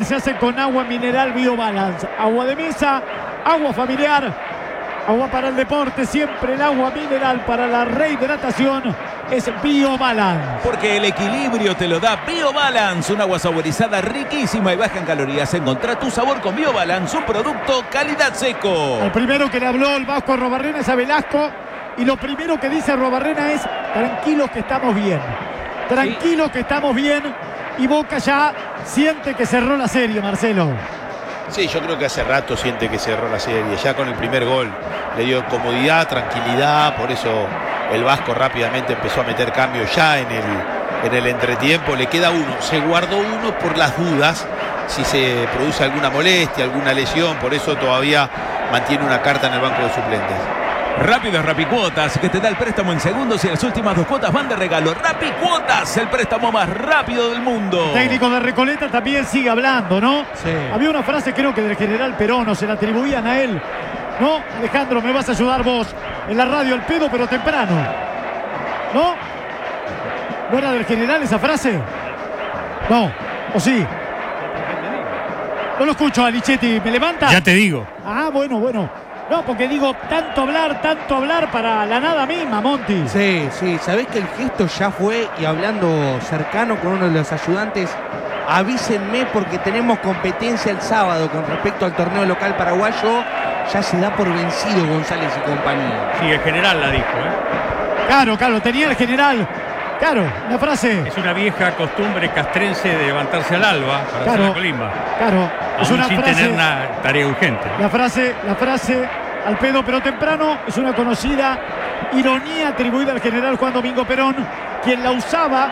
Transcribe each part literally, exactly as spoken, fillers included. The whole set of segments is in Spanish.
se hacen con agua mineral BioBalance. Agua de mesa, agua familiar, agua para el deporte, siempre el agua mineral para la rehidratación es BioBalance. Porque el equilibrio te lo da BioBalance, un agua saborizada riquísima y baja en calorías. Encontrá tu sabor con BioBalance, un producto calidad seco. El primero que le habló el Vasco Arruabarrena es a Velasco, y lo primero que dice Arruabarrena es: tranquilos que estamos bien, tranquilos sí. que estamos bien, y Boca ya siente que cerró la serie, Marcelo. Sí, yo creo que hace rato siente que cerró la serie. Ya con el primer gol le dio comodidad, tranquilidad. Por eso el Vasco rápidamente empezó a meter cambios ya en el, en el entretiempo. Le queda uno. Se guardó uno por las dudas si se produce alguna molestia, alguna lesión. Por eso todavía mantiene una carta en el banco de suplentes. Rápido Rapicuotas, que te da el préstamo en segundos y las últimas dos cuotas van de regalo. Rapicuotas, el préstamo más rápido del mundo. El técnico de Recoleta también sigue hablando, ¿no? Sí. Había una frase, creo que del general Perón, o se la atribuían a él. ¿No? Alejandro, me vas a ayudar vos. En la radio al pedo, pero temprano. ¿No? ¿No era del general esa frase? No, ¿o sí? No lo escucho a Lichetti, ¿me levanta? Ya te digo. Ah, bueno, bueno. No, porque digo, tanto hablar, tanto hablar para la nada misma, Monti. Sí, sí, sabés que el gesto ya fue, y hablando cercano con uno de los ayudantes, avísenme porque tenemos competencia el sábado con respecto al torneo local paraguayo. Ya se da por vencido González y compañía. Sí, el general la dijo, ¿eh? Claro, claro, tenía el general. Claro, la frase. Es una vieja costumbre castrense de levantarse al alba para claro, hacer la colimba. Claro, es aún una sin frase, tener una tarea urgente. La frase, la frase al pedo pero temprano es una conocida ironía atribuida al general Juan Domingo Perón, quien la usaba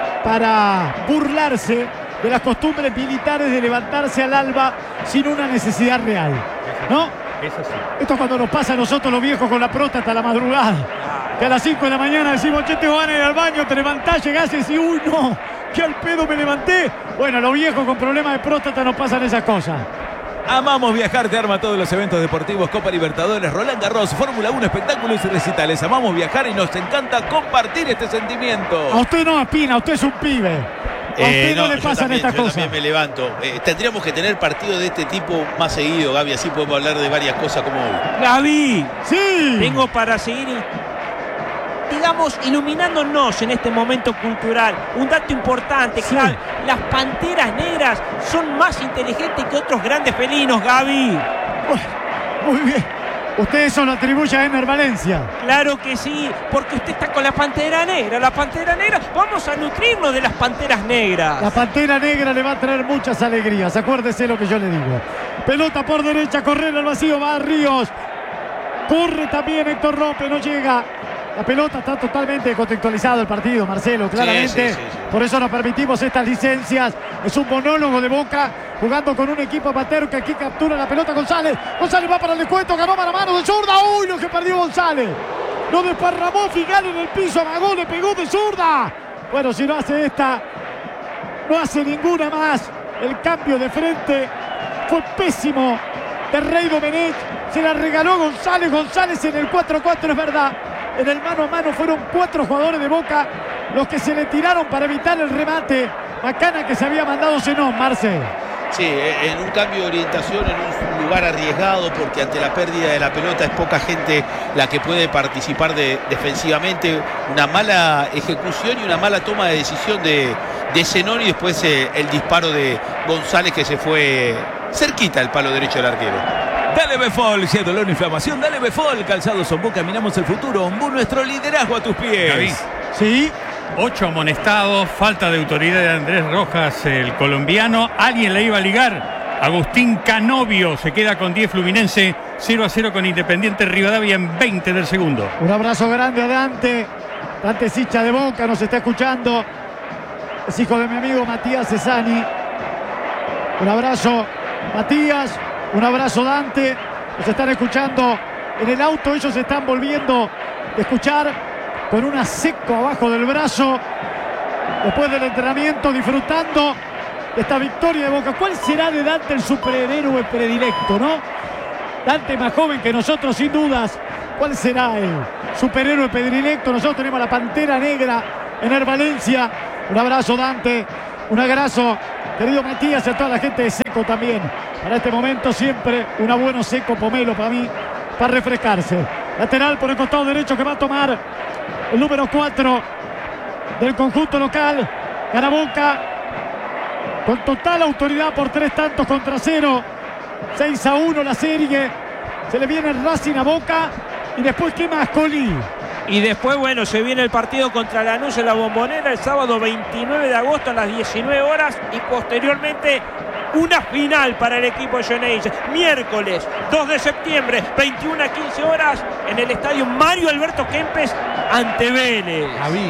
para burlarse de las costumbres militares de levantarse al alba sin una necesidad real, ¿no? Es así. Esto es cuando nos pasa a nosotros los viejos con la próstata a la madrugada. Que a las cinco de la mañana decimos: che, te van a ir al baño, te levantás, llegás y decís: uy, no, que al pedo me levanté. Bueno, los viejos con problemas de próstata nos pasan esas cosas. Amamos viajar, te arma todos los eventos deportivos, Copa Libertadores, Roland Garros, Fórmula uno, espectáculos y recitales. Amamos viajar y nos encanta compartir este sentimiento. A usted no, Espina, usted es un pibe. A usted Eh, no, no, le pasan también, estas yo cosas. También me levanto. Eh, tendríamos que tener partidos de este tipo más seguido, Gaby, así podemos hablar de varias cosas como hoy. Gaby, sí. Tengo para seguir, digamos, iluminándonos en este momento cultural. Un dato importante, sí. Gaby. Las panteras negras son más inteligentes que otros grandes felinos, Gaby. Bueno, muy bien. Usted eso lo atribuye a Ener Valencia. Claro que sí, porque usted está con la pantera negra. La pantera negra, vamos a nutrirnos de las panteras negras. La pantera negra le va a traer muchas alegrías. Acuérdese lo que yo le digo. Pelota por derecha, correr al vacío, va a Ríos. Corre también Héctor López, no llega. La pelota está totalmente contextualizado el partido, Marcelo, claramente. Sí, sí, sí, sí. Por eso nos permitimos estas licencias. Es un monólogo de Boca jugando con un equipo amateur que aquí captura la pelota González. González va para el descuento, ganó para mano de zurda. ¡Uy, lo que perdió González! Lo desparramó Figal en el piso, amagó, le pegó de zurda. Bueno, si no hace esta, no hace ninguna más. El cambio de frente fue pésimo de Rey Domenech. Se la regaló González. González en el cuatro cuatro, es verdad. En el mano a mano fueron cuatro jugadores de Boca los que se le tiraron para evitar el remate. Bacana que se había mandado Zenón, Marce. Sí, en un cambio de orientación, en un lugar arriesgado, porque ante la pérdida de la pelota es poca gente la que puede participar de, defensivamente. Una mala ejecución y una mala toma de decisión de, de Zenón, y después eh, el disparo de González que se fue cerquita al palo derecho del arquero. Dale Befol, si hay dolor o inflamación, dale Befol. Calzados Ombú, caminamos el futuro. Ombú, nuestro liderazgo a tus pies. Gaby. Sí. Ocho amonestados, falta de autoridad de Andrés Rojas, el colombiano. Alguien le iba a ligar. Agustín Canovio se queda con diez Fluminense, cero a cero con Independiente Rivadavia en veinte del segundo. Un abrazo grande a Dante. Dante es hincha de Boca, nos está escuchando. Es hijo de mi amigo Matías Cesani. Un abrazo, Matías. Un abrazo, Dante. Nos están escuchando en el auto. Ellos se están volviendo a escuchar con una seco abajo del brazo. Después del entrenamiento, disfrutando de esta victoria de Boca. ¿Cuál será de Dante el superhéroe predilecto, no? Dante más joven que nosotros, sin dudas. ¿Cuál será el superhéroe predilecto? Nosotros tenemos a la Pantera Negra, Ener Valencia. Un abrazo, Dante. Un abrazo, querido Matías, y a toda la gente de Seco también. Para este momento siempre una buena Seco Pomelo para mí, para refrescarse. Lateral por el costado derecho que va a tomar el número cuatro del conjunto local. Gana Boca con total autoridad por tres tantos contra cero. seis a uno la serie. Se le viene el Racing a Boca. Y después, ¿qué más, Coli? Y después, bueno, se viene el partido contra Lanús en la Bombonera el sábado veintinueve de agosto a las diecinueve horas. Y posteriormente una final para el equipo de Geneise. Miércoles dos de septiembre, veintiuna a quince horas, en el estadio Mario Alberto Kempes ante Vélez. Javi.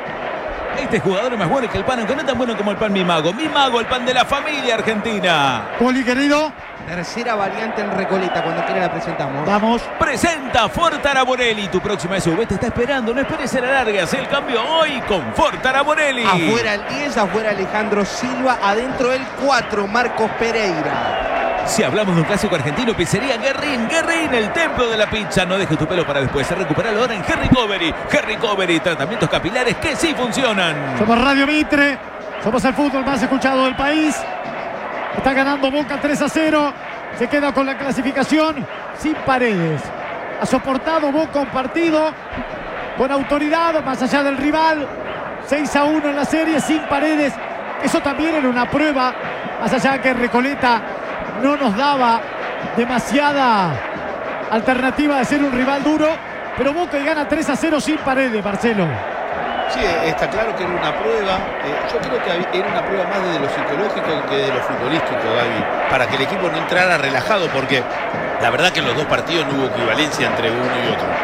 Este jugador es más bueno que el pan, aunque no tan bueno como el pan Mi Mago. Mi Mago, el pan de la familia argentina. Coli, querido. Tercera variante en Recoleta, cuando quiera la presentamos. Vamos. Presenta Ford Araborelli. Tu próxima S U V te está esperando. No esperes a la larga. Haz el cambio hoy con Ford Araborelli. Afuera el diez, afuera Alejandro Silva, adentro el cuatro, Marcos Pereira. Si hablamos de un clásico argentino, pizzería Guerrín. Guerrín, el templo de la pizza. No dejes tu pelo para después. Recuperalo ahora en Harry Covery. Harry Covery, tratamientos capilares que sí funcionan. Somos Radio Mitre. Somos el fútbol más escuchado del país. Está ganando Boca tres a cero. Se queda con la clasificación sin Paredes. Ha soportado Boca un partido con autoridad más allá del rival. seis a uno en la serie sin Paredes. Eso también era una prueba. Más allá que Recoleta no nos daba demasiada alternativa de ser un rival duro. Pero Boca gana tres a cero sin Paredes, Marcelo. Sí, está claro que era una prueba. Eh, yo creo que era una prueba más desde lo psicológico que de lo futbolístico, Gaby. Para que el equipo no entrara relajado, porque la verdad que en los dos partidos no hubo equivalencia entre uno y otro.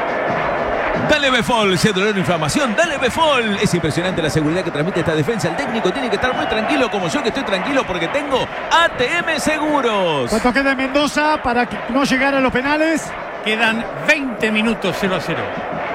Dale Befol, si es dolor o inflamación, dale Befol. Es impresionante la seguridad que transmite esta defensa. El técnico tiene que estar muy tranquilo, como yo que estoy tranquilo porque tengo A T M Seguros. ¿Cuánto queda en Mendoza para que no llegara a los penales? Quedan veinte minutos, cero a cero.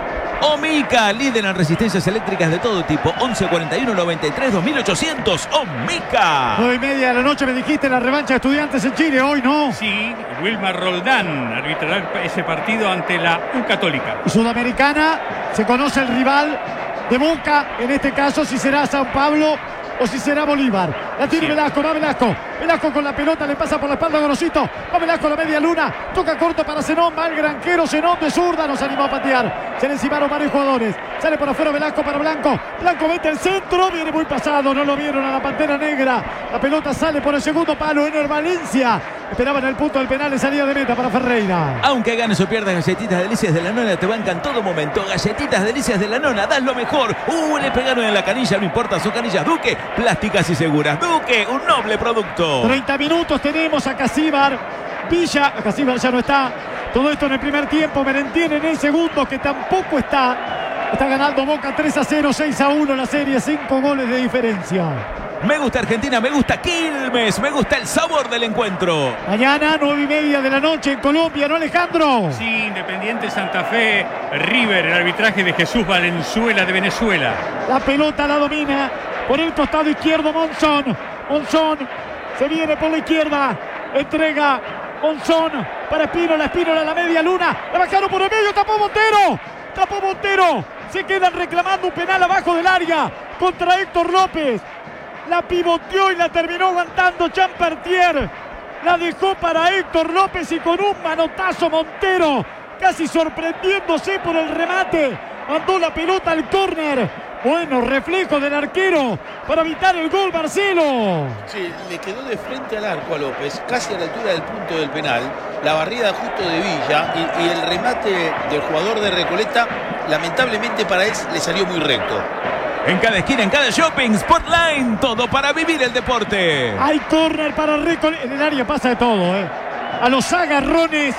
Omica, líder en resistencias eléctricas de todo tipo. once cuarenta y uno noventa y tres dos mil ochocientos. Omica. Nueve y media de la noche me dijiste la revancha de Estudiantes en Chile. Hoy no. Sí, Wilmar Roldán arbitrará ese partido ante la U Católica. Y Sudamericana, se conoce el rival de Boca. En este caso, si será San Pablo o si será Bolívar. La tiene Sí. Velasco, va Velasco. Velasco con la pelota, le pasa por la espalda a Gorosito. Va Velasco a la media luna. Toca corto para Zenón. Va el granjero Zenón de zurda. Nos animó a patear. Se le encimaron varios jugadores. Sale por afuera Velasco para Blanco. Blanco mete el centro. Viene muy pasado. No lo vieron a la Pantera Negra. La pelota sale por el segundo palo. Ener Valencia esperaban el punto del penal de salida de meta para Ferreira. Aunque ganes o pierdas, Galletitas Delicias de la Nona te bancan todo momento. Galletitas Delicias de la Nona, das lo mejor. Uh, le pegaron en la canilla, no importa, son canillas Duque, plásticas y seguras. Duque, un noble producto. treinta minutos tenemos a Casíbar. Villa, a Casíbar ya no está. Todo esto en el primer tiempo. Merentiel en el segundo, que tampoco está. Está ganando Boca tres a cero, seis a uno la serie, cinco goles de diferencia. Me gusta Argentina, me gusta Quilmes, me gusta el sabor del encuentro. Mañana, nueve y media de la noche en Colombia, ¿no, Alejandro? Sí, Independiente Santa Fe, River, el arbitraje de Jesús Valenzuela de Venezuela. La pelota la domina por el costado izquierdo Monzón. Monzón se viene por la izquierda. Entrega Monzón para Espínola. Espínola a la media luna. La bajaron por el medio. Tapó Montero. Tapó Montero. Se quedan reclamando un penal abajo del área contra Héctor López. La pivoteó y la terminó aguantando Champertier. La dejó para Héctor López y con un manotazo Montero, casi sorprendiéndose por el remate, mandó la pelota al córner. Bueno, reflejo del arquero para evitar el gol, Marcelo. Sí, le quedó de frente al arco a López, casi a la altura del punto del penal. La barrida justo de Villa y, y el remate del jugador de Recoleta, lamentablemente para él, le salió muy recto. En cada esquina, en cada shopping, Spotline, todo para vivir el deporte. Hay córner para Recoleta. En el área pasa de todo, ¿eh? A los agarrones.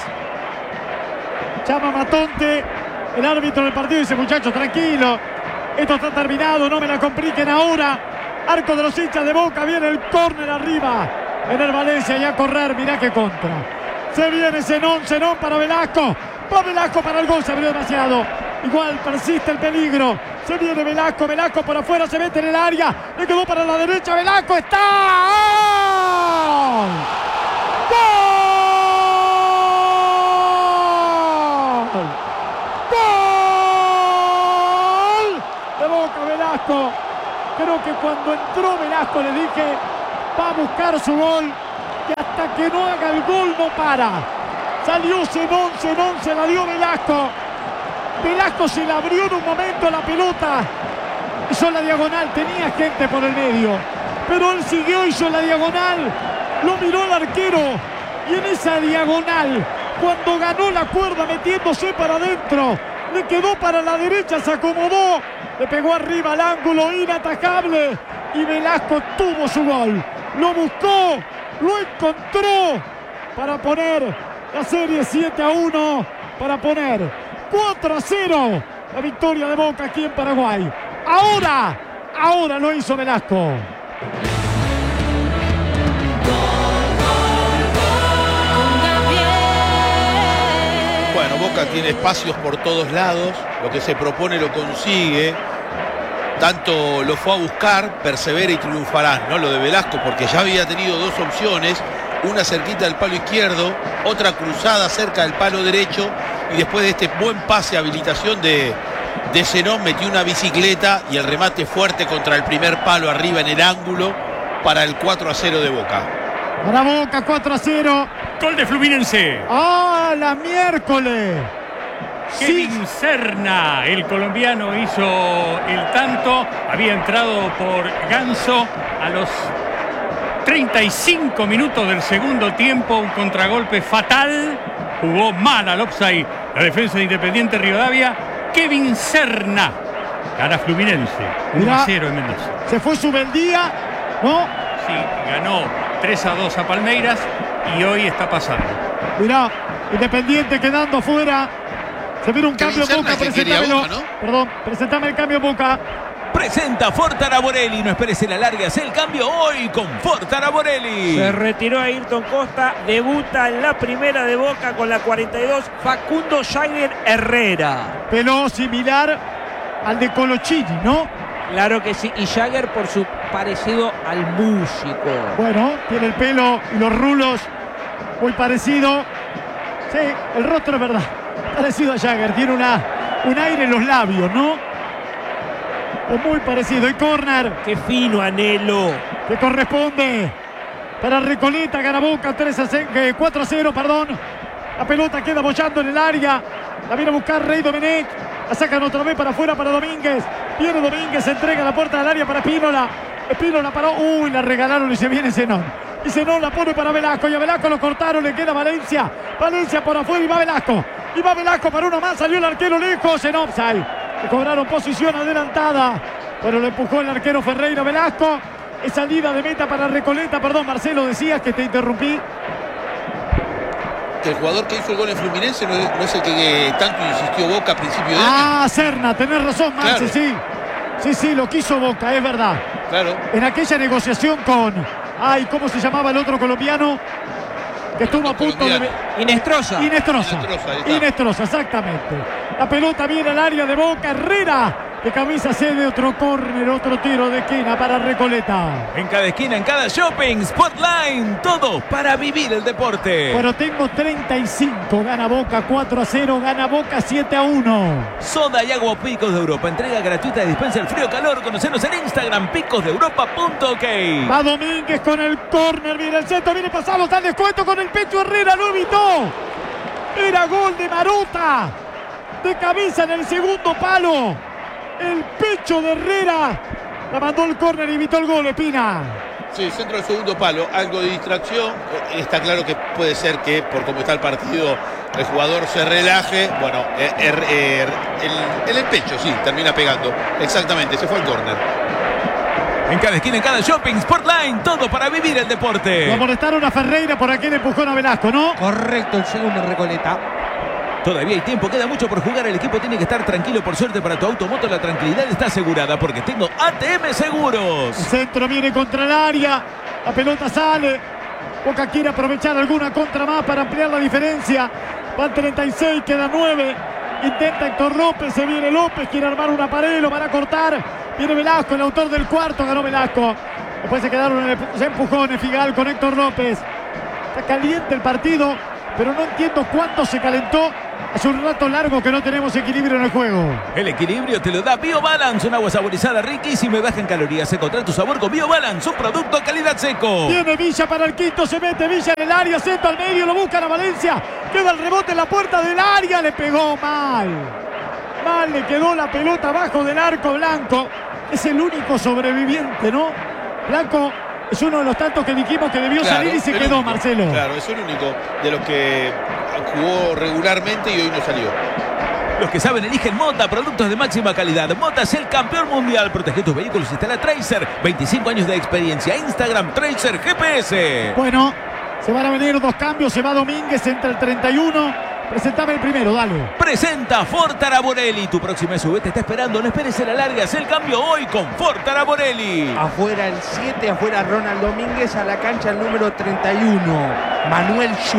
Llama Matonte, el árbitro del partido, dice: muchachos, tranquilo. Esto está terminado, no me la compliquen ahora. Arco de los hinchas de Boca, viene el córner arriba. En el Valencia y a correr, mirá qué contra. Se viene Zenón, Zenón para Velasco. Va Velasco para el gol, se abrió demasiado. Igual persiste el peligro. Se viene Velasco, Velasco por afuera, se mete en el área. Le quedó para la derecha, Velasco está. ¡Gol! ¡Gol! ¡Gol! De Boca, Velasco. Creo que cuando entró Velasco le dije, va a buscar su gol y hasta que no haga el gol no para. Salió Zenón, Zenón se la dio Velasco. Velasco se la abrió en un momento a la pelota. Hizo la diagonal, tenía gente por el medio. Pero él siguió, hizo la diagonal. Lo miró el arquero. Y en esa diagonal, cuando ganó la cuerda metiéndose para adentro, le quedó para la derecha, se acomodó. Le pegó arriba al ángulo, inatajable. Y Velasco tuvo su gol. Lo buscó, lo encontró para poner la serie siete a uno. Para poner cuatro a cero la victoria de Boca aquí en Paraguay. Ahora, ahora lo hizo Velasco. Bueno, Boca tiene espacios por todos lados, lo que se propone lo consigue, tanto lo fue a buscar, persevera y triunfarán, ¿no? Lo de Velasco, porque ya había tenido dos opciones, una cerquita del palo izquierdo, otra cruzada cerca del palo derecho, y después de este buen pase, habilitación de, de Zenón, metió una bicicleta y el remate fuerte contra el primer palo arriba en el ángulo para el cuatro a cero de Boca. Para Boca, cuatro a cero. Gol de Fluminense. ¡Ah, la miércoles! Kevin Sí. Serna, el colombiano, hizo el tanto. Había entrado por Ganso a los treinta y cinco minutos del segundo tiempo. Un contragolpe fatal. Jugó mal al offside la defensa de Independiente Rivadavia. Kevin Serna gana Fluminense. uno a cero en Mendoza. Se fue Subeldía, ¿no? Sí, ganó tres a dos a Palmeiras y hoy está pasando. Mirá, Independiente quedando fuera. Se viene un Kevin cambio en Serna Boca, que quería presentámelo. Boca, ¿no? Perdón, presentame el cambio en Boca. Presenta Fortara Borelli. No esperes el alargue. Haz el cambio hoy con Fortara Borelli. Se retiró Ayrton Costa, debuta en la primera de Boca con la cuarenta y dos, Facundo Jagger Herrera. Pelo similar al de Colochini, ¿no? Claro que sí, y Jagger por su parecido al músico. Bueno, tiene el pelo y los rulos muy parecido. Sí, el rostro es verdad. Parecido a Jagger, tiene una, un aire en los labios, ¿no? Es muy parecido. Y córner Qué fino Anhelo. que corresponde para Recoleta, gana Boca tres a cero, cuatro a cero, perdón. La pelota queda bollando en el área. La viene a buscar Rey Domenech. La sacan otra vez para afuera para Domínguez. Viene Domínguez, entrega la puerta del área para Espínola. Espínola paró. Uy, la regalaron y se viene Zenón. Y Zenón la pone para Velasco. Y a Velasco lo cortaron, le queda Valencia. Valencia por afuera y va Velasco. Y va Velasco para una más. Salió el arquero lejos en offside. Le cobraron posición adelantada. Pero le empujó el arquero Ferreira Velasco. Es salida de meta para Recoleta. Perdón, Marcelo, decías que te interrumpí. Que el jugador que hizo el gol en Fluminense no es, no es el que, que tanto insistió Boca a principio de año. Ah, Serna, tenés razón, Maxi, Claro. sí. Sí, sí, lo quiso Boca, es verdad. Claro. En aquella negociación con... Ay, ¿cómo se llamaba el otro colombiano? Que estuvo a punto de... Colombiano. Inestrosa. Inestrosa. Inestrosa, ahí está. Inestrosa, exactamente. La pelota viene al área de Boca. Herrera, de camisa cede otro córner, otro tiro de esquina para Recoleta. En cada esquina, en cada shopping, Spotline, todo para vivir el deporte. Bueno, tengo treinta y cinco. Gana Boca cuatro a cero. Gana Boca siete a uno. Soda y agua Picos de Europa. Entrega gratuita de dispensa el frío calor. Conocenos en Instagram, picos de europa punto ok. Va Domínguez con el córner, viene el centro, viene pasado, está el descuento con el pecho, Herrera lo evitó. Era gol de Maruta, de cabeza en el segundo palo. El pecho de Herrera, la mandó el córner y evitó el gol, Espina. Sí, centro del segundo palo, algo de distracción. Eh, Está claro que puede ser que por cómo está el partido el jugador se relaje. Bueno, eh, er- er- el, en el pecho, sí, termina pegando. Exactamente, se fue al córner. En cada esquina, en cada shopping, Spotline, todo para vivir el deporte. Lo amonestaron a Ferreira por aquel empujón a Velasco, ¿no? Correcto, el segundo en Recoleta. Todavía hay tiempo, queda mucho por jugar. El equipo tiene que estar tranquilo. Por suerte para tu automoto, la tranquilidad está asegurada porque tengo A T M Seguros. El centro viene contra el área, la pelota sale. Boca quiere aprovechar alguna contra más para ampliar la diferencia. Van treinta y seis, queda nueve. Intenta Héctor López, se viene López, quiere armar una pared, lo van a cortar. Viene Velasco, el autor del cuarto, ganó Velasco. Después se quedaron en el, se empujones Figal con Héctor López. Está caliente el partido, pero no entiendo cuánto se calentó Hace un rato largo que no tenemos equilibrio en el juego. El equilibrio te lo da BioBalance, un agua saborizada riquísima y baja en calorías. Encontrá tu sabor con BioBalance, un producto calidad seco. Tiene Villa para el quinto, se mete Villa en el área, centro al medio, lo buscan a Valencia. Queda el rebote en la puerta del área, le pegó mal. Mal, le quedó la pelota abajo del arco. Blanco es el único sobreviviente, ¿no? Blanco es uno de los tantos que dijimos que debió Claro, salir y se el quedó, único. Marcelo. Claro, es el único de los que jugó regularmente y hoy no salió. Los que saben eligen Mota, productos de máxima calidad. Mota es el campeón mundial. Protege tus vehículos, instala Tracer. veinticinco años de experiencia. Instagram Tracer G P S. Bueno, se van a venir dos cambios. Se va Domínguez, entra el treinta y uno. Presentame el primero, dale. Presenta Ford Taraborelli. Tu próxima S U V te está esperando. No esperes a la larga. Haz el cambio hoy con Ford Taraborelli. Afuera el siete, afuera Ronald Domínguez, a la cancha el número treinta y uno, Manuel Schupp.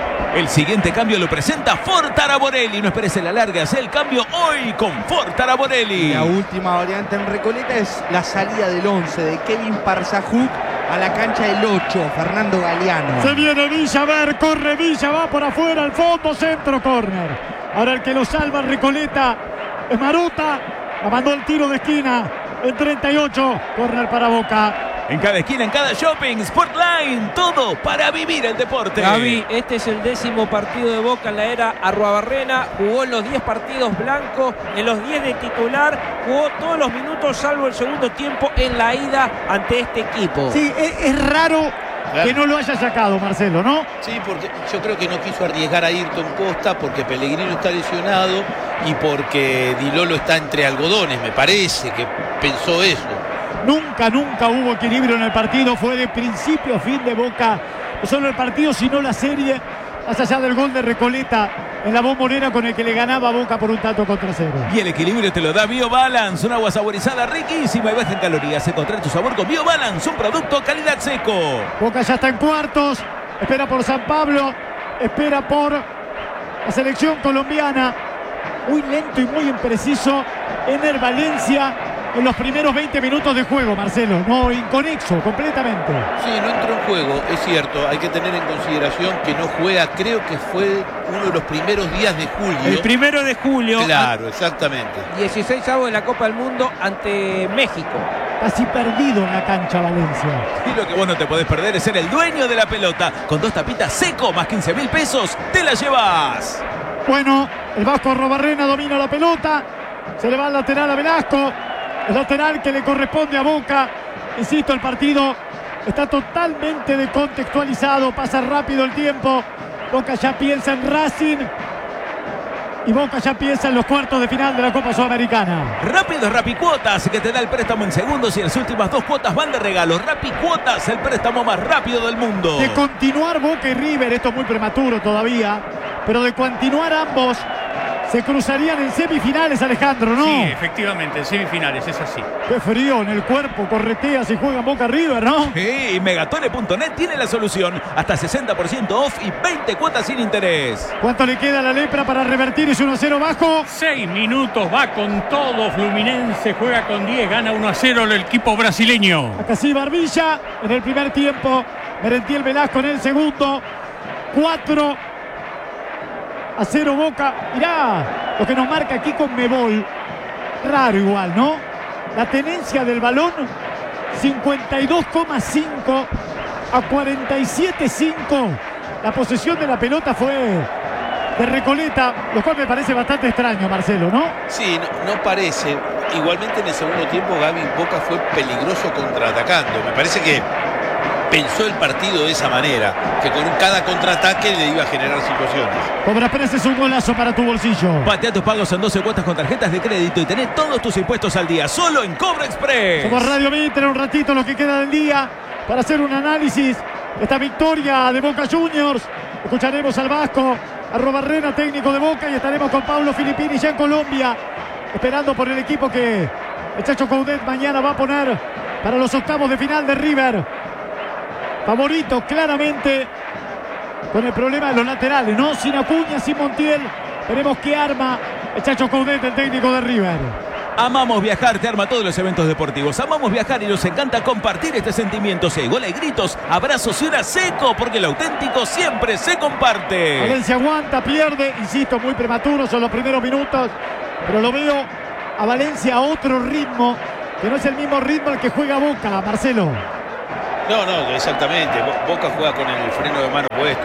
El siguiente cambio lo presenta Ford Taraborelli. No esperes a la larga. Haz el cambio hoy con Ford Taraborelli. La última variante en Recoleta es la salida del once de Kevin Parzajuk a la cancha del ocho, Fernando Galeano. Se viene Villa, a ver, corre Villa, va por afuera, al fondo, centro, córner. Ahora el que lo salva Recoleta es Maruta. La mandó el tiro de esquina. El treinta y ocho, córner para Boca. En cada esquina, en cada shopping, Sportline, todo para vivir el deporte. Gaby, este es el décimo partido de Boca en la era Arruabarrena. Jugó en los diez partidos Blanco, en los diez de titular. Jugó todos los minutos, salvo el segundo tiempo en la ida ante este equipo. Sí, es, es raro Claro. que no lo haya sacado, Marcelo, ¿no? Sí, porque yo creo que no quiso arriesgar a Ayrton Costa porque Pellegrino está lesionado y porque Di Lolo está entre algodones, me parece que pensó eso. Nunca, nunca hubo equilibrio en el partido. Fue de principio a fin de Boca. No solo el partido, sino la serie. Más allá del gol de Recoleta en la Bombonera con el que le ganaba a Boca por un tanto contra cero. Y el equilibrio te lo da BioBalance, un agua saborizada riquísima y baja en calorías. Encontrá tu sabor con BioBalance, un producto calidad seco. Boca ya está en cuartos. Espera por San Pablo. Espera por la selección colombiana. Muy lento y muy impreciso Ener Valencia en los primeros veinte minutos de juego, Marcelo. No, inconexo completamente. Sí, no entró en juego, es cierto. Hay que tener en consideración que no juega, creo que fue uno de los primeros días de julio. El primero de julio, Claro, exactamente. dieciséis avos de la Copa del Mundo ante México. Casi perdido en la cancha Valencia. Y lo que vos no te podés perder es ser el dueño de la pelota. Con dos tapitas seco más quince mil pesos, te la llevas. Bueno, el Vasco Arruabarrena domina la pelota. Se le va al lateral a Velasco. El lateral que le corresponde a Boca. Insisto, el partido está totalmente descontextualizado. Pasa rápido el tiempo. Boca ya piensa en Racing. Y Boca ya piensa en los cuartos de final de la Copa Sudamericana. Rápido Rapicuotas, que te da el préstamo en segundos y las últimas dos cuotas van de regalo. Rapicuotas, el préstamo más rápido del mundo. De continuar Boca y River, esto es muy prematuro todavía, pero de continuar ambos, se cruzarían en semifinales, Alejandro, ¿no? Sí, efectivamente, en semifinales, es así. Qué frío en el cuerpo, corretea si juegan Boca River, ¿no? Sí, y Megatone punto net tiene la solución. Hasta sesenta por ciento off y veinte cuotas sin interés. ¿Cuánto le queda a la Lepra para revertir ese uno a cero bajo? Seis minutos, va con todo. Fluminense juega con diez, gana uno a cero el equipo brasileño. Acá sí Barbilla en el primer tiempo, Merentiel Velasco en el segundo. cuatro a cero Boca. Mirá lo que nos marca aquí con Mebol. Raro igual, ¿no? La tenencia del balón, cincuenta y dos coma cinco a cuarenta y siete coma cinco. La posesión de la pelota fue de Recoleta, lo cual me parece bastante extraño, Marcelo, ¿no? Sí, no, no parece. Igualmente en el segundo tiempo Gaby Boca fue peligroso contraatacando. Me parece que pensó el partido de esa manera, que con cada contraataque le iba a generar situaciones. Cobra Pérez es un golazo para tu bolsillo. Patea tus pagos en doce cuotas con tarjetas de crédito y tenés todos tus impuestos al día, solo en Cobra Express. Somos Radio Mitre, un ratito lo que queda del día para hacer un análisis de esta victoria de Boca Juniors. Escucharemos al Vasco Arruabarrena, técnico de Boca, y estaremos con Pablo Filippini ya en Colombia, esperando por el equipo que el Chacho Coudet mañana va a poner para los octavos de final de River. Favorito claramente con el problema de los laterales, ¿no? Sin Acuña, sin Montiel. Veremos qué arma el Chacho Coudet, el técnico de River. Amamos viajar, te arma todos los eventos deportivos. Amamos viajar y nos encanta compartir este sentimiento. Si hay gol, hay gritos, abrazos y una seco, porque lo auténtico siempre se comparte. Valencia aguanta, pierde, insisto, muy prematuro, son los primeros minutos, pero lo veo a Valencia a otro ritmo, que no es el mismo ritmo al que juega Boca, Marcelo. No, no, exactamente. Boca juega con el freno de mano puesto,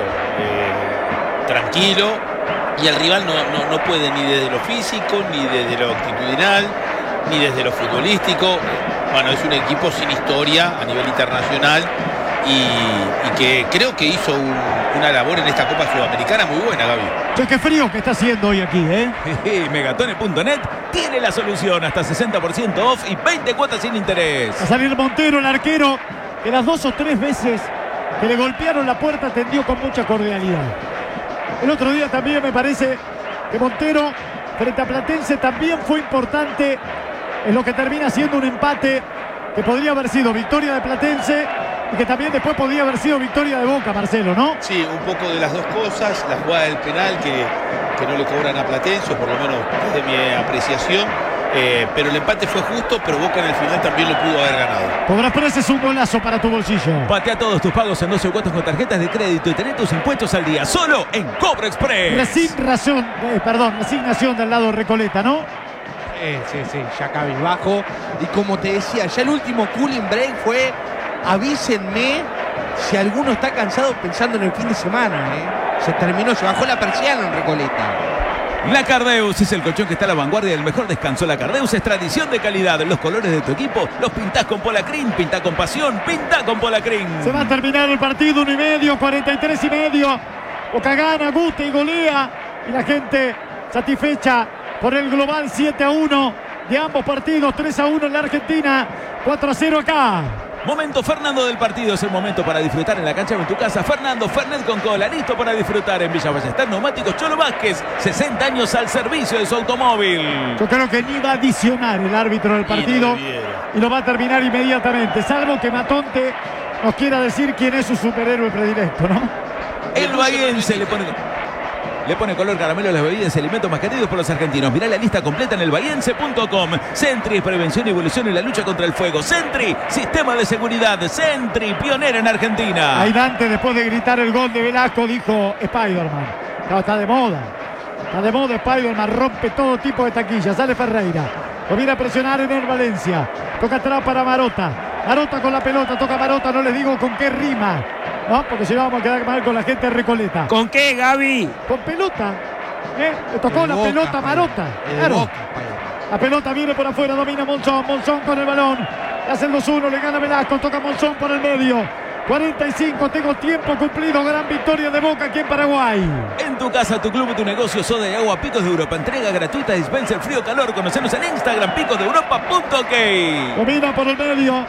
eh, tranquilo, y el rival no, no, no puede ni desde lo físico, ni desde lo actitudinal, ni desde lo futbolístico. Bueno, es un equipo sin historia a nivel internacional y, y que creo que hizo un, una labor en esta Copa Sudamericana muy buena, Gaby. Che, qué frío que está haciendo hoy aquí, ¿eh? Megatone punto net tiene la solución, hasta sesenta por ciento off y veinte cuotas sin interés. A salir Montero, el arquero, que las dos o tres veces que le golpearon la puerta atendió con mucha cordialidad. El otro día también me parece que Montero frente a Platense también fue importante en lo que termina siendo un empate que podría haber sido victoria de Platense y que también después podría haber sido victoria de Boca, Marcelo, ¿no? Sí, un poco de las dos cosas, la jugada del penal que, que no le cobran a Platense, o por lo menos desde mi apreciación, eh, pero el empate fue justo, pero Boca en el final también lo pudo haber ganado. Cobras es un golazo para tu bolsillo. Patea todos tus pagos en doce cuotas con tarjetas de crédito y tené tus impuestos al día, solo en Cobra Express. Resignación, eh, perdón, resignación del lado Recoleta, ¿no? Sí, sí, sí, ya cabizbajo. Y como te decía, ya el último cooling break fue: avísenme si alguno está cansado pensando en el fin de semana, ¿eh? Se terminó, se bajó la persiana en Recoleta. La Cardeus es el colchón que está a la vanguardia del mejor descanso. La Cardeus es tradición de calidad. Los colores de tu equipo los pintás con Polacrin, pintá con pasión, pintá con Polacrin. Se va a terminar el partido, uno y medio, cuarenta y tres y medio. Boca gana, gusta y golea. Y la gente satisfecha por el global siete a uno de ambos partidos. tres a uno en la Argentina, cuatro a cero acá. Momento Fernando del partido, es el momento para disfrutar en la cancha o en tu casa. Fernando Fernet con cola, listo para disfrutar en Villa Ballester. Neumáticos Cholo Vázquez, sesenta años al servicio de su automóvil. Yo creo que ni va a adicionar el árbitro del partido y lo va a terminar inmediatamente, salvo que Matonte nos quiera decir quién es su superhéroe predilecto, ¿no? El bahiense le pone... Le pone color caramelo a las bebidas y alimentos más queridos por los argentinos. Mirá la lista completa en el bahiense punto com. Sentry, prevención y evolución en la lucha contra el fuego. Sentry, sistema de seguridad. Sentry, pionera en Argentina. Ahí Dante, después de gritar el gol de Velasco, dijo Spider-Man. No, está de moda. Está de moda Spider-Man, rompe todo tipo de taquilla. Sale Ferreira. Lo viene a presionar en el Valencia. Toca atrás para Marota. Marota con la pelota, toca Marota, no les digo con qué rima. No, porque si no vamos a quedar mal con la gente de Recoleta. ¿Con qué, Gaby? Con pelota. ¿Eh? Le tocó El la Boca, pelota a Marota. el Claro. Boca, La pelota viene por afuera, domina Monzón. Monzón con el balón. Le hacen dos uno, le gana Velasco, toca Monzón por el medio. cuarenta y cinco, tengo tiempo cumplido. Gran victoria de Boca aquí en Paraguay. En tu casa, tu club, tu negocio, Soda y Agua Picos de Europa. Entrega gratuita, dispensa el frío calor. Conocenos en Instagram, picos de europa punto ok. Domina por el medio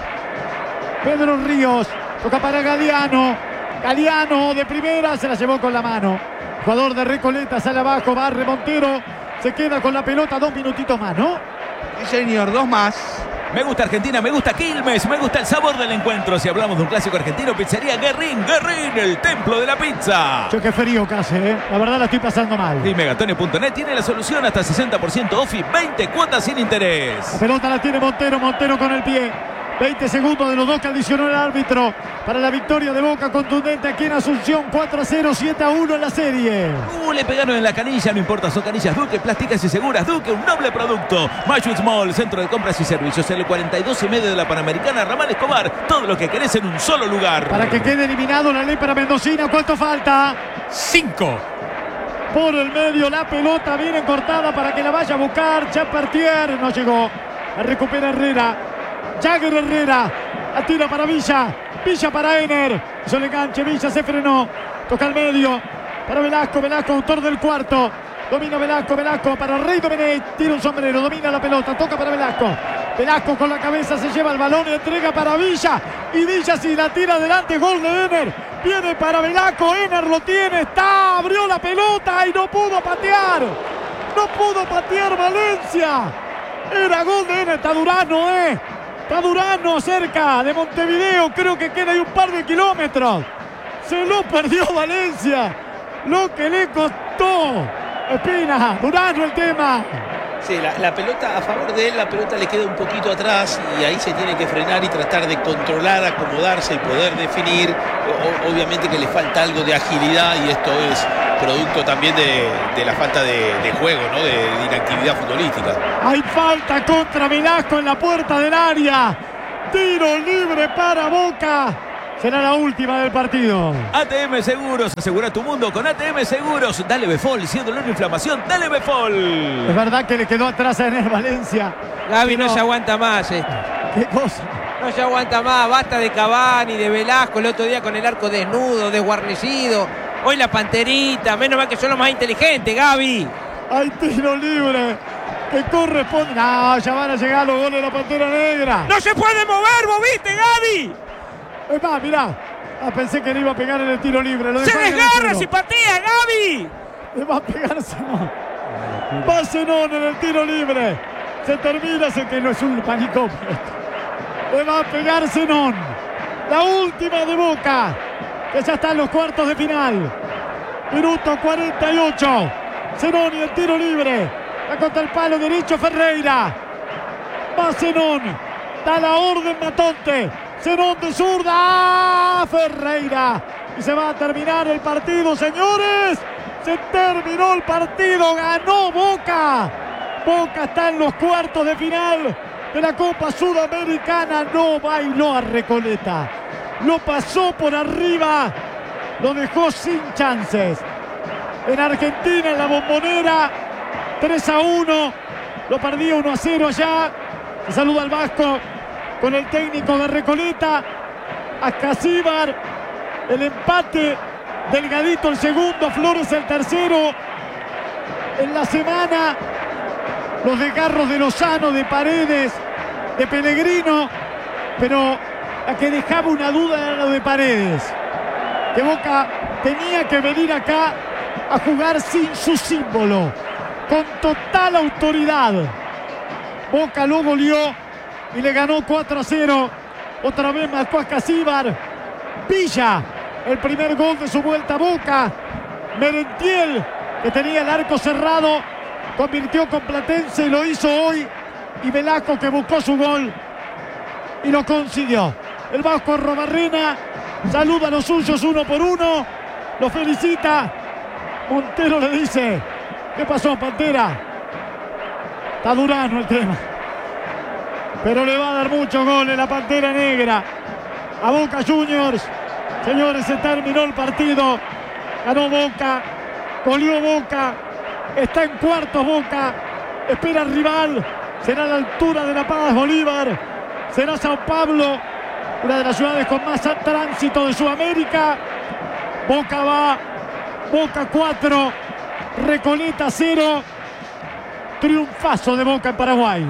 Pedro Ríos. Toca para Galeano. Galeano de primera, se la llevó con la mano. Jugador de Recoleta, sale abajo, barre Montero. Se queda con la pelota, dos minutitos más, ¿no? Sí, señor, dos más. Me gusta Argentina, me gusta Quilmes, me gusta el sabor del encuentro. Si hablamos de un clásico argentino, pizzería Guerrín, Guerrín, el templo de la pizza. Che, qué frío que hace, ¿eh? La verdad la estoy pasando mal. Y Megatone punto net tiene la solución, hasta sesenta por ciento off y veinte cuotas sin interés. La pelota la tiene Montero, Montero con el pie. veinte segundos de los dos que adicionó el árbitro para la victoria de Boca contundente aquí en Asunción. Cuatro a cero, siete a uno en la serie. Uh, le pegaron en la canilla, no importa, son canillas Duque, plásticas y seguras. Duque, un noble producto. Mayus Mall, centro de compras y servicios, el cuarenta y dos y medio de la Panamericana, Ramal Escobar. Todo lo que querés en un solo lugar. Para que quede eliminado la ley para Mendocina. ¿Cuánto falta? Cinco. Por el medio la pelota viene cortada para que la vaya a buscar Chapartier. No llegó. La recupera Herrera. Jagger Herrera. La tira para Villa. Villa para Ener. Hizo el enganche. Villa se frenó. Toca al medio. Para Velasco. Velasco, autor del cuarto. Domina Velasco. Velasco para Rey Domenech. Tira un sombrero. Domina la pelota. Toca para Velasco. Velasco con la cabeza se lleva el balón y entrega para Villa. Y Villa si la tira adelante. Gol de Ener. Viene para Velasco. Ener lo tiene. Está. Abrió la pelota y no pudo patear. No pudo patear Valencia. Era gol de Ener. Está Durano, eh. Está Durano cerca de Montevideo. Creo que queda ahí un par de kilómetros. Se lo perdió Valencia. Lo que le costó. Espina, Durano el tema. Sí, la, la pelota a favor de él, la pelota le queda un poquito atrás y ahí se tiene que frenar y tratar de controlar, acomodarse y poder definir. O, obviamente que le falta algo de agilidad y esto es producto también de, de la falta de, de juego, ¿no? De, de inactividad futbolística. Hay falta contra Velasco en la puerta del área. Tiro libre para Boca. Será la última del partido. A T M Seguros, asegura tu mundo con A T M Seguros. Dale Befol, si es dolor o inflamación, dale Befol. Es verdad que le quedó atrás a Ener Valencia. Gaby no se aguanta más, eh. ¿Qué cosa? No se aguanta más, basta de Cavani, de Velasco, el otro día con el arco desnudo, desguarnecido. Hoy la panterita, menos mal que son los más inteligentes, Gaby. Hay tiro libre que corresponde. No, ya van a llegar los goles de la Pantera Negra. ¡No se puede mover, vos viste, Gaby! Es más, mirá. Ah, pensé que le iba a pegar en el tiro libre. Lo ¡Se desgarra, si patea, Gaby! Le va a pegar Zenón. Va Zenón en el tiro libre. Se termina, sé que no es un panicómetro. Le va a pegar Zenón. La última de Boca, que ya está en los cuartos de final. Minuto cuarenta y ocho. Zenón y el tiro libre. Va contra el palo derecho Ferreira. Va Zenón. Da la orden Matonte. Zenón de zurda. ¡Ah! Ferreira. Y se va a terminar el partido, señores. Se terminó el partido. Ganó Boca. Boca está en los cuartos de final de la Copa Sudamericana. No bailó a Recoleta. Lo pasó por arriba. Lo dejó sin chances. En Argentina, en la Bombonera, tres a uno. Lo perdía uno a cero allá. Se saluda al Vasco con el técnico de Recoleta. Ascasíbar. El empate. Delgadito el segundo. Flores el tercero. En la semana, los desgarros de Lozano, de Paredes, de Pellegrino. Pero la que dejaba una duda era lo de Paredes. Que Boca tenía que venir acá a jugar sin su símbolo, con total autoridad. Boca lo goleó y le ganó cuatro a cero. Otra vez marcó Ascasíbar. Villa, el primer gol de su vuelta a Boca. Merentiel, que tenía el arco cerrado, convirtió con Platense y lo hizo hoy. Y Velasco, que buscó su gol y lo consiguió. El Vasco Robarrena saluda a los suyos uno por uno. Lo felicita. Montero le dice: ¿qué pasó, Pantera? Está Durano el tema. Pero le va a dar muchos goles la Pantera Negra a Boca Juniors. Señores, se terminó el partido. Ganó Boca. Goleó Boca. Está en cuartos Boca. Espera al rival. Será a la altura de La Paz, Bolívar. Será Sao Paulo, una de las ciudades con más tránsito de Sudamérica. Boca va. Boca cuatro. Recoleta cero. Triunfazo de Boca en Paraguay.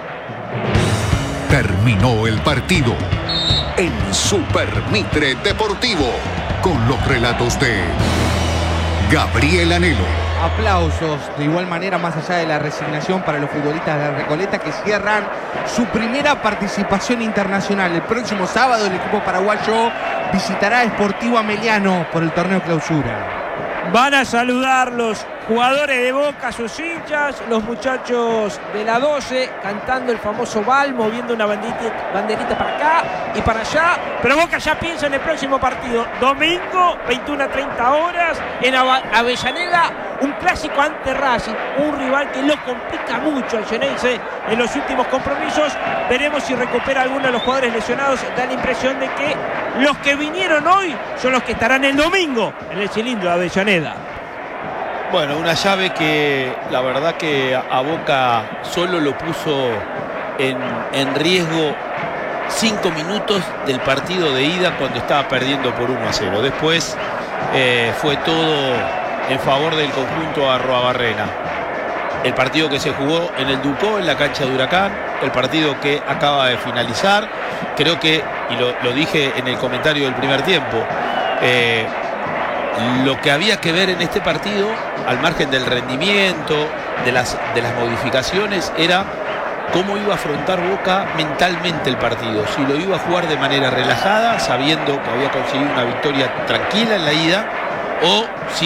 Terminó el partido en Super Mitre Deportivo con los relatos de Gabriel Anhelo. Aplausos de igual manera, más allá de la resignación, para los futbolistas de Recoleta, que cierran su primera participación internacional. El próximo sábado el equipo paraguayo visitará a Sportivo Ameliano por el torneo Clausura. Van a saludar los jugadores de Boca, sus hinchas, los muchachos de la doce, cantando el famoso Val, moviendo una banderita, banderita para acá y para allá. Pero Boca ya piensa en el próximo partido. Domingo, veintiuna a treinta horas, en Avellaneda, un clásico ante Racing, un rival que lo complica mucho al Xeneize en los últimos compromisos. Veremos si recupera alguno de los jugadores lesionados. Da la impresión de que los que vinieron hoy son los que estarán el domingo en el cilindro de Avellaneda. Bueno, una llave que la verdad que a Boca solo lo puso en, en riesgo cinco minutos del partido de ida, cuando estaba perdiendo por uno a cero. Después eh, fue todo en favor del conjunto Arruabarrena. El partido que se jugó en el Ducó, en la cancha de Huracán, el partido que acaba de finalizar, creo que, y lo, lo dije en el comentario del primer tiempo, eh, lo que había que ver en este partido, al margen del rendimiento, de las, de las modificaciones, era cómo iba a afrontar Boca mentalmente el partido. Si lo iba a jugar de manera relajada, sabiendo que había conseguido una victoria tranquila en la ida, o si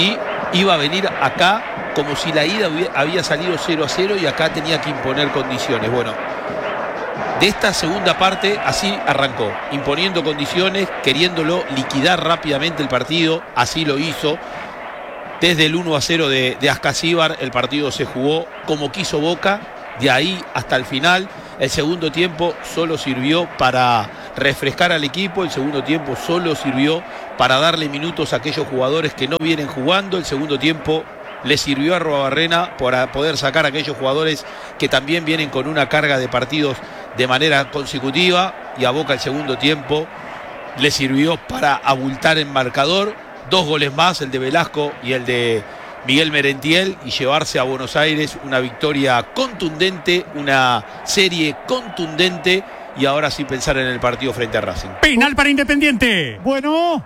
iba a venir acá como si la ida había salido cero a cero y acá tenía que imponer condiciones. Bueno, de esta segunda parte así arrancó, imponiendo condiciones, queriéndolo liquidar rápidamente el partido, así lo hizo. Desde el uno a cero de, de Ascasíbar el partido se jugó como quiso Boca, de ahí hasta el final. El segundo tiempo solo sirvió para refrescar al equipo, el segundo tiempo solo sirvió para darle minutos a aquellos jugadores que no vienen jugando, el segundo tiempo le sirvió a Arruabarrena para poder sacar a aquellos jugadores que también vienen con una carga de partidos de manera consecutiva, y a Boca el segundo tiempo le sirvió para abultar en marcador, dos goles más, el de Velasco y el de Miguel Merentiel, y llevarse a Buenos Aires una victoria contundente, una serie contundente, y ahora sí pensar en el partido frente a Racing. Penal para Independiente. Bueno.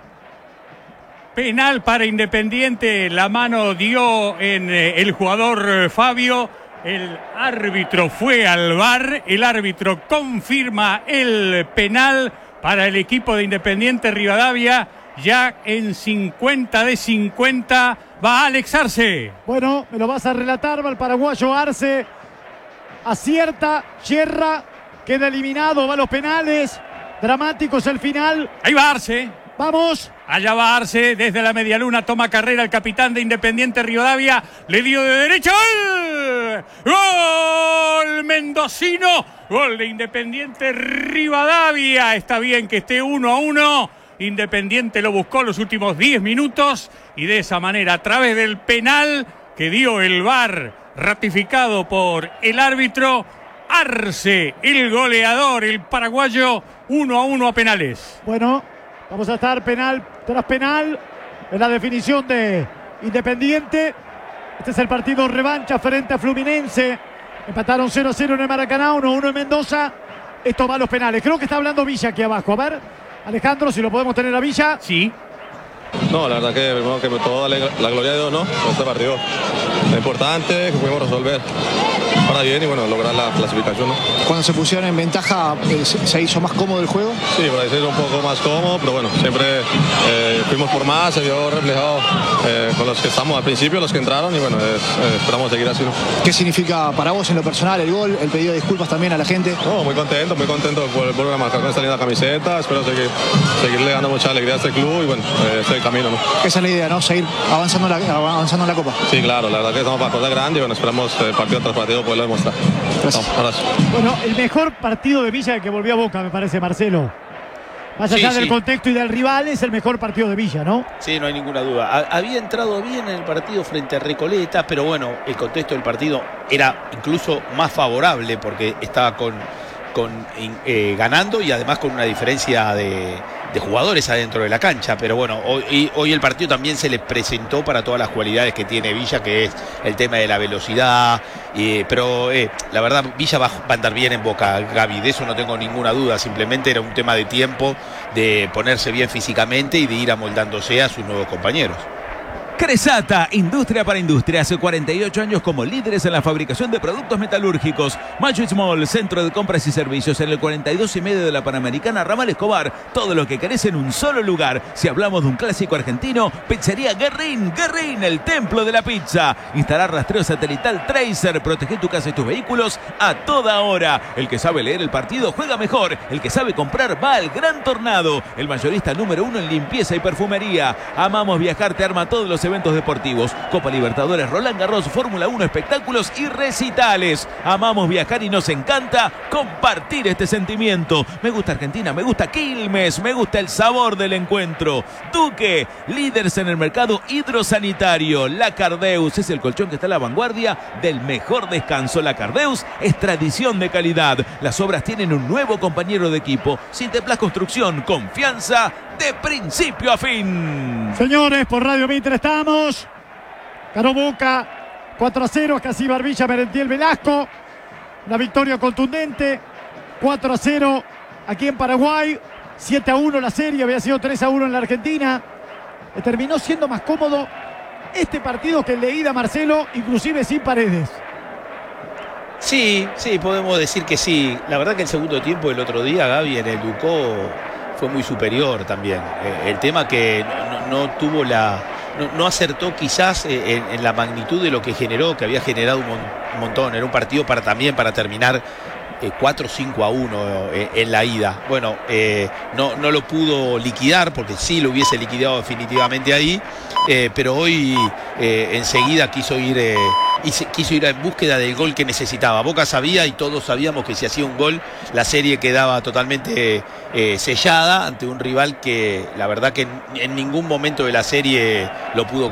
Penal para Independiente. La mano dio en eh, el jugador eh, Fabio. El árbitro fue al V A R. El árbitro confirma el penal para el equipo de Independiente Rivadavia. Ya en cincuenta de cincuenta va Alex Arce. Bueno, me lo vas a relatar, va el paraguayo Arce. Acierta, yerra, queda eliminado, va a los penales. Dramáticos el final. Ahí va Arce. Vamos. Allá va Arce desde la medialuna, toma carrera el capitán de Independiente Rivadavia. Le dio de derecha. ¡Gol! ¡Gol mendocino! Gol de Independiente Rivadavia. Está bien que esté uno a uno. Independiente lo buscó los últimos diez minutos y de esa manera, a través del penal que dio el V A R, ratificado por el árbitro, Arce, el goleador, el paraguayo, uno a uno a penales. Bueno, vamos a estar penal tras penal en la definición de Independiente. Este es el partido revancha frente a Fluminense. Empataron cero a cero en el Maracaná, uno a uno en Mendoza. Esto va a los penales. Creo que está hablando Villa aquí abajo. A ver, Alejandro, si lo podemos tener a Villa. Sí. No, la verdad que primero que todo la, la gloria de Dios, ¿no? Este partido es importante, que pudimos resolver para bien y bueno, lograr la clasificación, ¿no? Cuando se pusieron en ventaja, eh, ¿se hizo más cómodo el juego? Sí, por ahí se hizo un poco más cómodo, pero bueno, siempre eh, fuimos por más, se vio reflejado eh, con los que estamos al principio, los que entraron y bueno, es, eh, esperamos seguir así, ¿no? ¿Qué significa para vos en lo personal el gol, el pedido de disculpas también a la gente? No, muy contento, muy contento por volver a marcar con esta linda camiseta, espero seguir, seguirle dando mucha alegría a este club y bueno, eh, este es el camino, ¿no? Esa es la idea, ¿no? Seguir avanzando en la, avanzando en la Copa. Sí, claro, la verdad que estamos para cosas grandes y bueno, esperamos eh, partido tras partido poderlo demostrar. Gracias. No, gracias. Bueno, el mejor partido de Villa que volvió a Boca, me parece, Marcelo. Más allá sí, del sí. contexto y del rival, es el mejor partido de Villa, ¿no? Sí, no hay ninguna duda. Ha, había entrado bien en el partido frente a Recoleta, pero bueno, el contexto del partido era incluso más favorable porque estaba con, con eh, ganando y además con una diferencia de, de jugadores adentro de la cancha. Pero bueno, hoy, hoy el partido también se le presentó para todas las cualidades que tiene Villa, que es el tema de la velocidad. Eh, pero eh, la verdad, Villa va, va a andar bien en Boca, Gaby, de eso no tengo ninguna duda. Simplemente era un tema de tiempo, de ponerse bien físicamente y de ir amoldándose a sus nuevos compañeros. Cresata, industria para industria, hace cuarenta y ocho años como líderes en la fabricación de productos metalúrgicos. Magic Mall, centro de compras y servicios en el cuarenta y dos y medio de la Panamericana, Ramal Escobar. Todo lo que querés en un solo lugar. Si hablamos de un clásico argentino, Pizzería Guerrín, Guerrín, el templo de la pizza. Instalar rastreo satelital Tracer, protege tu casa y tus vehículos a toda hora. El que sabe leer el partido juega mejor. El que sabe comprar va al Gran Tornado. El mayorista número uno en limpieza y perfumería. Amamos viajar, te arma todos los eventos deportivos, Copa Libertadores, Roland Garros, Fórmula uno, espectáculos y recitales. Amamos viajar y nos encanta compartir este sentimiento. Me gusta Argentina, me gusta Quilmes, me gusta el sabor del encuentro. Duque, líderes en el mercado hidrosanitario. La Cardeus es el colchón que está a la vanguardia del mejor descanso. La Cardeus es tradición de calidad. Las obras tienen un nuevo compañero de equipo. Sinteplas Construcción, confianza de principio a fin. Señores, por Radio Mitre estamos. Ganó Boca cuatro a cero, casi Barbilla, Merentiel, Velasco. Una victoria contundente. cuatro a cero aquí en Paraguay. siete a uno la serie, había sido tres a uno en la Argentina. Terminó siendo más cómodo este partido que el de ida, Marcelo, inclusive sin Paredes. Sí, sí, podemos decir que sí. La verdad que el segundo tiempo del otro día, Gaby, en el Ducó fue muy superior también. Eh, el tema que no, no tuvo la, no, no acertó quizás eh, en, en la magnitud de lo que generó, que había generado un, mon, un montón. Era un partido para también para terminar eh, cuatro cinco a uno eh, en la ida. Bueno, eh, no, no lo pudo liquidar, porque sí lo hubiese liquidado definitivamente ahí, eh, pero hoy eh, enseguida quiso ir, eh, quiso ir en búsqueda del gol que necesitaba. Boca sabía y todos sabíamos que si hacía un gol, la serie quedaba totalmente eh, sellada ante un rival que la verdad que en, en ningún momento de la serie lo pudo